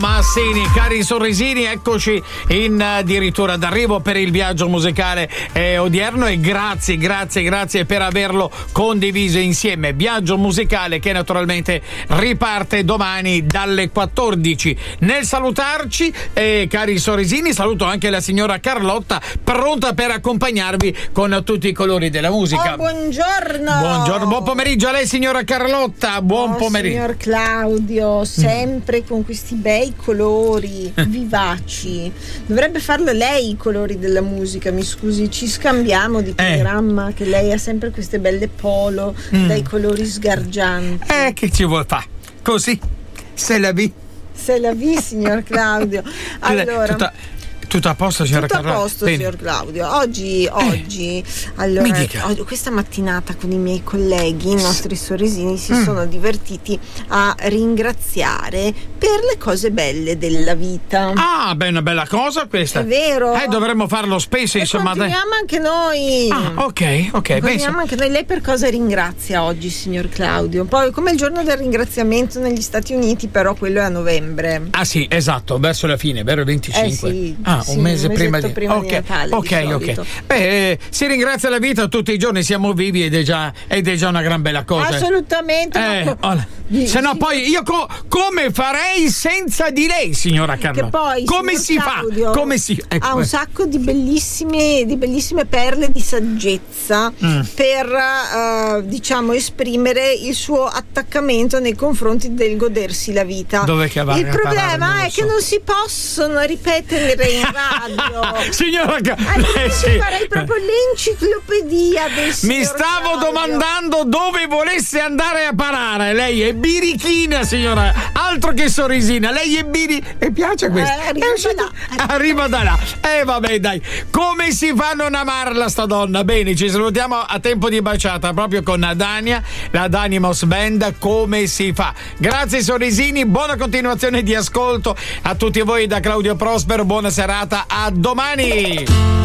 Massini, cari sorrisini, eccoci in addirittura d'arrivo per il viaggio musicale odierno e grazie per averlo condiviso insieme. Viaggio musicale che naturalmente riparte domani dalle 14. Nel salutarci, cari sorrisini, saluto anche la signora Carlotta, pronta per accompagnarvi con tutti i colori della musica. Buongiorno, buon pomeriggio a lei, signora Carlotta. Buon pomeriggio. Signor Claudio, sempre con questi bei colori vivaci. Dovrebbe farlo lei i colori della musica, mi scusi, ci scambiamo di programma, che lei ha sempre queste belle polo dai colori sgargianti. Che ci vuol fare? Così, se la vi, signor Claudio. Allora, tutto a posto, signora Carlotta? Tutto a posto, signor Claudio. Oggi allora, questa mattinata con i miei colleghi, i nostri sorrisini, si sono divertiti a ringraziare per le cose belle della vita. Ah, beh, una bella cosa questa. È vero. Dovremmo farlo spesso, insomma. Continuiamo anche noi. Ah, ok. Continuiamo anche noi. Lei per cosa ringrazia oggi, signor Claudio? Poi, come il giorno del ringraziamento negli Stati Uniti, però quello è a novembre. Ah sì, esatto, verso la fine, vero, il 25. Sì. Un mese prima di Natale. Ok. Beh, si ringrazia la vita tutti i giorni, siamo vivi ed è già una gran bella cosa. Assolutamente. Se no poi io come farei senza di lei, signora Carlotta? Che poi come si Claudio fa? Come si ha un sacco di bellissime perle di saggezza per esprimere il suo attaccamento nei confronti del godersi la vita. Il problema è che non si possono ripetere in radio. Signora farei proprio l'enciclopedia del signor Mi stavo Claudio. domandando dove volesse andare a parare. Lei è birichina, signora, altro che sorrisina. Lei è e piace questo. Arriva da là. Vabbè, dai. Come si fa a non amarla sta donna? Bene, ci salutiamo a tempo di baciata proprio con Adania, la Danimos Band. Come si fa? Grazie sorrisini, buona continuazione di ascolto a tutti voi da Claudio Prospero. Buona serata, a domani.